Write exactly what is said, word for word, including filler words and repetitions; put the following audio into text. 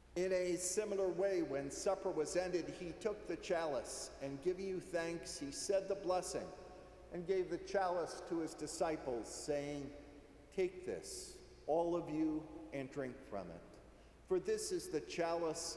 In a similar way, when supper was ended, he took the chalice, and giving you thanks, he said the blessing, and gave the chalice to his disciples, saying, "Take this, all of you, and drink from it. For this is the chalice